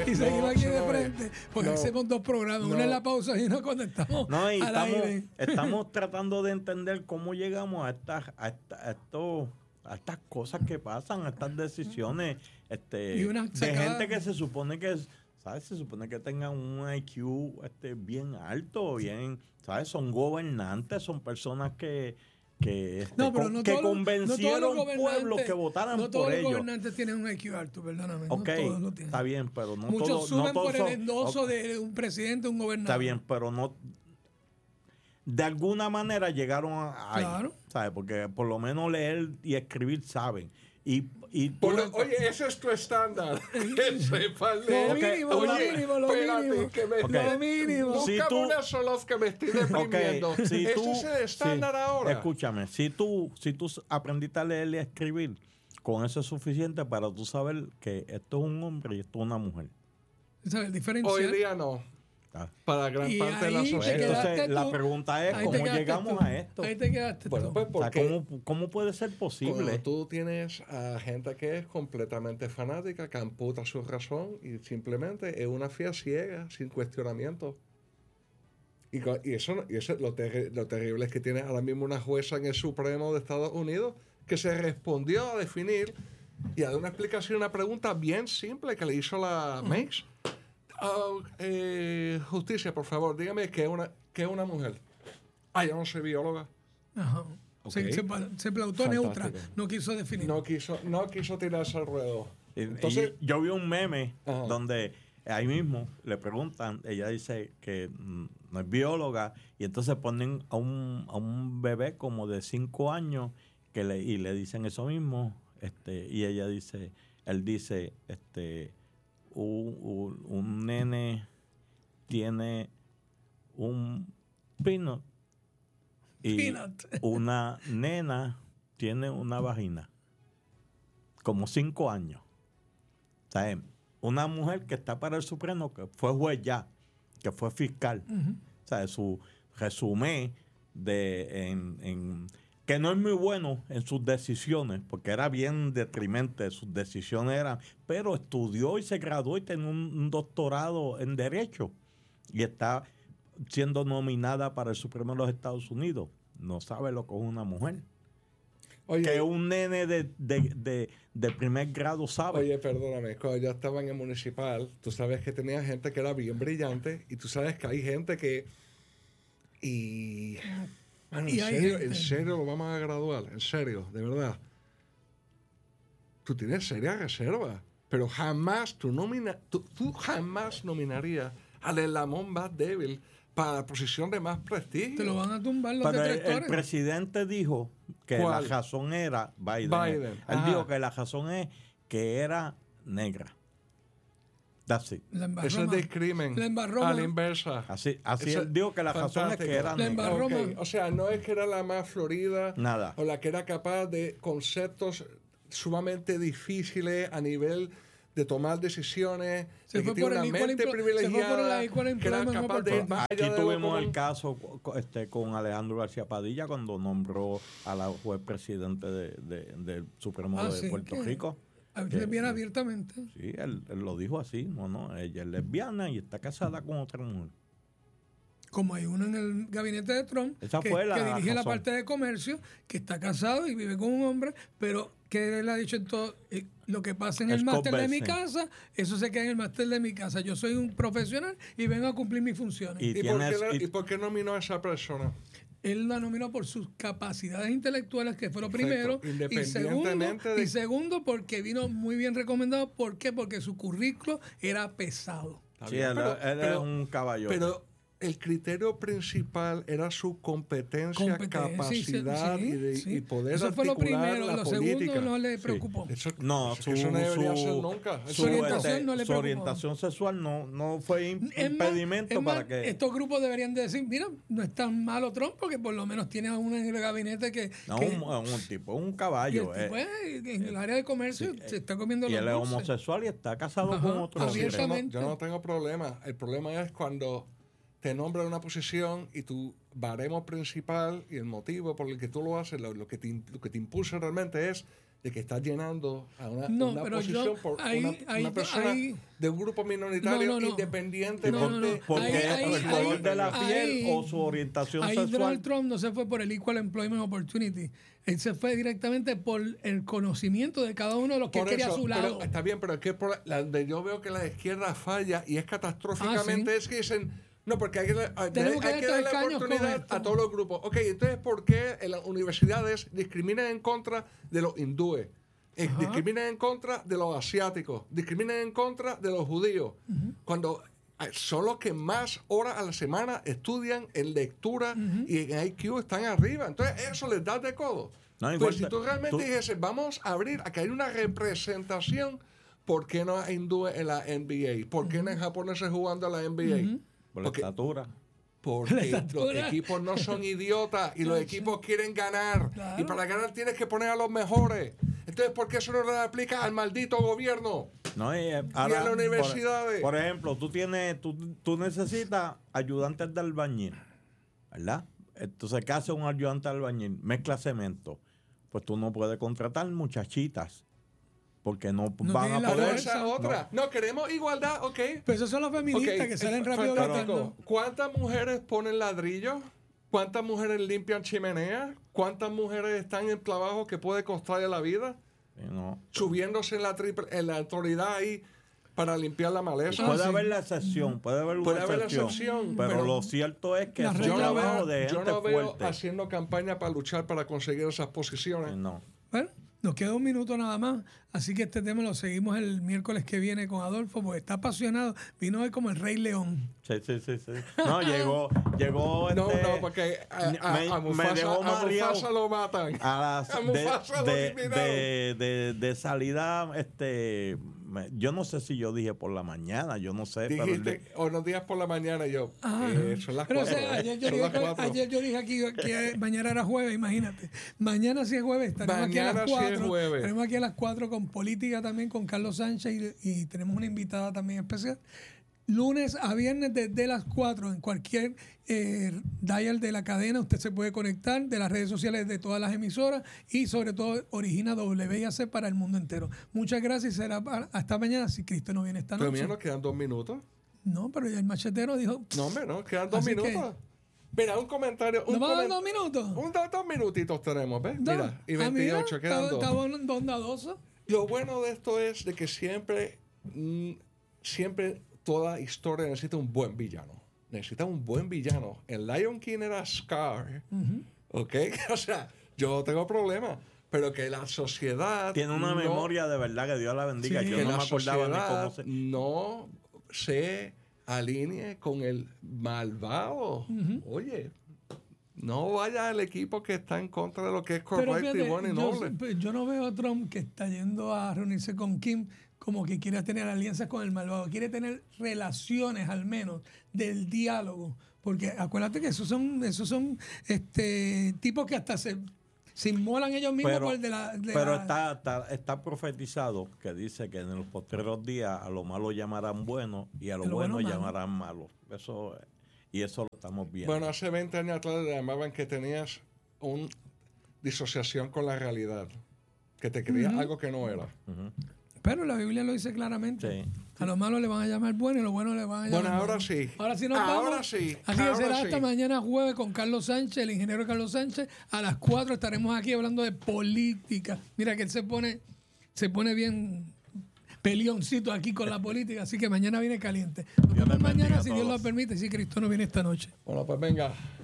y seguimos aquí de frente, porque hacemos dos programas, uno en la pausa y uno cuando estamos al aire. Estamos tratando de entender cómo llegamos a estas cosas que pasan, a estas decisiones de gente que se supone que, ¿sabes? Se supone que tengan un IQ bien alto, bien, ¿sabes? Son gobernantes, son personas que convencieron pueblos que votaran por ellos. No todos los gobernantes tienen un IQ alto, perdóname. Okay, no todos lo tienen. Está bien, pero no muchos todos. suben por el endoso de un presidente, un gobernador. Está bien, pero no. De alguna manera llegaron ahí. Claro. ¿Sabes? Porque por lo menos leer y escribir saben. Oye, ese es tu estándar. Que sepas leer. Lo mínimo. Búscame una sola que me estoy deprimiendo. Ese es el estándar ahora. Escúchame, si tú aprendiste a leer y a escribir, con eso es suficiente para tú saber que esto es un hombre y esto es una mujer. ¿Sabes? Diferenciar. Hoy día no. Para gran parte de la sociedad. Entonces, la pregunta es, ¿cómo llegamos a esto? Ahí te quedaste bueno, tú. Pues ¿cómo puede ser posible? Cuando tú tienes a gente que es completamente fanática, que amputa su razón y simplemente es una fe ciega, sin cuestionamiento. Y eso lo terrible es que tienes ahora mismo una jueza en el Supremo de Estados Unidos que se respondió a definir y a dar una explicación, una pregunta bien simple que le hizo la Mex. Justicia, por favor, dígame qué es una mujer. Yo no soy bióloga. Ajá. Okay. Se plautó neutra, no quiso definir. No quiso tirarse al ruedo. Entonces, yo vi un meme donde ahí mismo le preguntan, ella dice que no es bióloga, y entonces ponen a un bebé como de 5 años y le dicen eso mismo, y ella dice, él dice, un nene tiene un peanut y una nena tiene una vagina. Como 5 años. O sea, una mujer que está para el Supremo, que fue juez ya, que fue fiscal. O sea, su resumen que no es muy bueno en sus decisiones, porque era bien deprimente, sus decisiones eran, pero estudió y se graduó y tiene un doctorado en Derecho y está siendo nominada para el Supremo de los Estados Unidos. No sabe lo que es una mujer. Oye, que un nene de primer grado sabe. Oye, perdóname, cuando yo estaba en el municipal, tú sabes que tenía gente que era bien brillante y tú sabes que hay gente que... Bueno, en serio lo vamos a graduar, en serio, de verdad. Tú tienes seria reserva, pero jamás tú jamás nominarías al eslabón más débil para la posición de más prestigio. Te lo van a tumbar los detractores. El presidente dijo que la razón era Biden. Él dijo que la razón es que era negra. That's it. Eso es discrimen. A la inversa. Así él dijo que la razón es que era negra. Okay. O sea, no es que era la más florida. Nada. O la que era capaz de conceptos sumamente difíciles a nivel de tomar decisiones. Se fue por una mente privilegiada. Que era capaz de... Aquí tuvimos el caso con Alejandro García Padilla cuando nombró a la juez presidente del Supremo de Puerto Rico. Lesbiana abiertamente. Sí, él lo dijo así. Ella es lesbiana y está casada con otra mujer. Como hay uno en el gabinete de Trump que dirige la parte de comercio, que está casado y vive con un hombre, pero que él ha dicho en todo, lo que pasa en el máster de mi casa, eso se queda en el máster de mi casa. Yo soy un profesional y vengo a cumplir mis funciones. ¿Y por qué nominó a esa persona? Él la nominó por sus capacidades intelectuales, que fue lo primero. Independientemente y segundo, porque vino muy bien recomendado. ¿Por qué? Porque su currículo era pesado. Sí, él es un caballo. Pero el criterio principal era su competencia capacidad y poder eso fue lo primero. La lo política. Segundo no le preocupó. Eso no debería ser nunca. Su orientación no le preocupó. Su orientación sexual no fue impedimento para que... Estos grupos deberían de decir, mira, no es tan malo Trump porque por lo menos tiene a uno en el gabinete que... un tipo, un caballo. Y el tipo, en el área de comercio se está comiendo los dulces. Y él es homosexual y está casado con otro. Abiertamente. Yo no tengo problema. El problema es cuando te nombran una posición y tu baremo principal y el motivo por el que tú lo haces, lo que te impulsa realmente es de que estás llenando a una posición por una persona de un grupo minoritario independiente porque el color de la piel o su orientación sexual. Donald Trump no se fue por el Equal Employment Opportunity. Él se fue directamente por el conocimiento de cada uno de los que quería a su lado. Pero, está bien, pero es que donde yo veo que la izquierda falla y es catastróficamente es que dicen, no, porque hay que darle oportunidad a todos los grupos. Ok, entonces, ¿por qué en las universidades discriminan en contra de los hindúes? Discriminan en contra de los asiáticos, discriminan en contra de los judíos, cuando son los que más horas a la semana estudian en lectura y en IQ están arriba. Entonces, eso les da de codo. No, pues si tú realmente dijeses, vamos a abrir a que hay una representación, ¿por qué no hay hindúes en la NBA? ¿Por qué no hay japoneses jugando a la NBA? Por la estatura. Porque los equipos no son idiotas y los equipos quieren ganar. Claro. Y para ganar tienes que poner a los mejores. Entonces, ¿por qué eso no le aplica al maldito gobierno? No, y a las universidades. Por ejemplo, tú necesitas ayudantes de albañil, ¿verdad? Entonces, ¿qué hace un ayudante de albañil? Mezcla cemento. Pues tú no puedes contratar muchachitas. Porque no van a poder. Esa otra. No, queremos igualdad, ok. Pero esos son los feministas que salen rápido gritando. ¿Cuántas mujeres ponen ladrillos? ¿Cuántas mujeres limpian chimeneas? ¿Cuántas mujeres están en trabajo que puede costarle la vida? Subiéndose en la autoridad ahí para limpiar la maleza. Puede haber la excepción, puede haber la excepción. Pero lo cierto es que yo no veo haciendo campaña para luchar para conseguir esas posiciones. No. Bueno, nos queda un minuto nada más, así que este tema lo seguimos el miércoles que viene con Adolfo, porque está apasionado. Vino hoy como el Rey León. Sí. No, llegó No, porque a Mufasa lo matan. A Mufasa lo eliminan. De salida, yo no sé si yo dije por la mañana, yo no sé. Dijiste, unos días por la mañana yo. Son las 4. O sea, ayer yo dije aquí que mañana era jueves, imagínate. Mañana sí es jueves, estaremos aquí a las 4. Estaremos aquí a las 4 con política también, con Carlos Sánchez y tenemos una invitada también especial. Lunes a viernes desde las 4 en cualquier dial de la cadena usted se puede conectar, de las redes sociales de todas las emisoras y sobre todo origina WIAC para el mundo entero. Muchas gracias y será hasta mañana si Cristo no viene esta noche. Pero mira, nos quedan 2 minutos. No, pero ya el machetero dijo... No, hombre, no, quedan 2 minutos. Mira, un comentario. ¿Nos van a dar 2 minutos? 2 minutitos tenemos, ¿ves? Mira, y 28 quedan 2. Está bondadoso. Lo bueno de esto es de que siempre toda historia necesita un buen villano. Necesita un buen villano. El Lion King era Scar. ¿Ok? O sea, yo tengo problemas. Pero que la sociedad... Tiene una memoria de verdad que Dios la bendiga. Sí, yo no me acordaba ni cómo se... no se alinee con el malvado. Oye, no vaya al equipo que está en contra de lo que es correcto y bueno y noble. Yo no veo a Trump que está yendo a reunirse con Kim como que quiere tener alianzas con el malvado. Quiere tener relaciones al menos del diálogo. Porque acuérdate que esos son tipos que hasta se inmolan ellos mismos pero está profetizado que dice que en los postreros días a lo malo llamarán bueno y a lo bueno llamarán malo. Eso lo estamos viendo. Bueno, hace 20 años atrás le llamaban que tenías una disociación con la realidad, que te creías algo que no era. Pero la Biblia lo dice claramente. Sí. A lo malo le van a llamar bueno y a lo bueno le van a llamar bueno. Ahora sí. Ahora sí nos vamos. Así que será hasta mañana jueves con Carlos Sánchez, el ingeniero Carlos Sánchez. A las 4 estaremos aquí hablando de política. Mira que él se pone bien peleoncito aquí con la política, así que mañana viene caliente. Nos vemos mañana si Dios lo permite, si Cristo no viene esta noche. Bueno, pues venga.